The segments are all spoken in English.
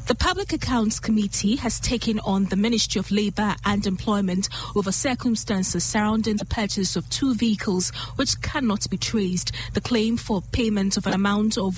The Public Accounts Committee has taken on the Ministry of Labour and Employment over circumstances surrounding the purchase of 2 vehicles which cannot be traced. The claim for payment of an amount of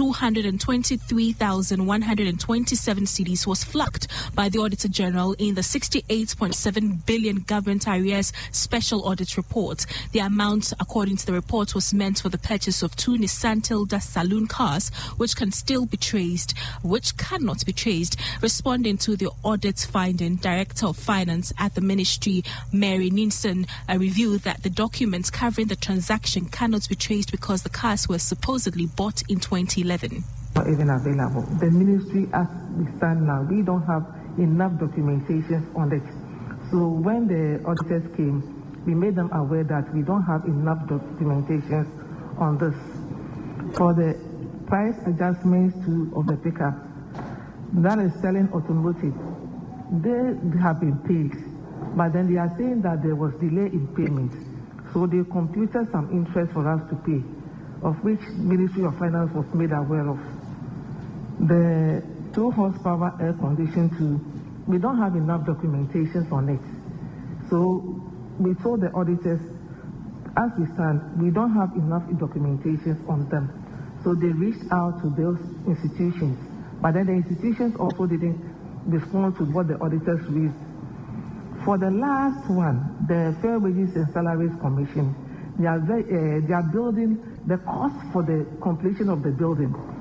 223,127 cedis was flagged by the Auditor General in the 68.7 billion government arrears special audit report. The amount, according to the report, was meant for the purchase of 2 Nissan Tilda saloon cars which can still be traced, which cannot be traced. Responding to the audit finding, Director of Finance at the Ministry, Mary Ninson, revealed that the documents covering the transaction cannot be traced because the cars were supposedly bought in 2011. Not even available. The Ministry, as we stand now, we don't have enough documentation on it. So when the auditors came, we made them aware that we don't have enough documentation on this. For the price adjustments of the pickup, that is selling automotive, they have been paid, but then they are saying that there was delay in payment. So they computed some interest for us to pay, of which Ministry of Finance was made aware of. The 2 horsepower air conditioned too, we don't have enough documentation on it. So we told the auditors, as we stand, we don't have enough documentation on them. So they reached out to those institutions. But then the institutions also didn't respond to what the auditors raised. For the last one, the Fair Wages and Salaries Commission, they are building, the cost for the completion of the building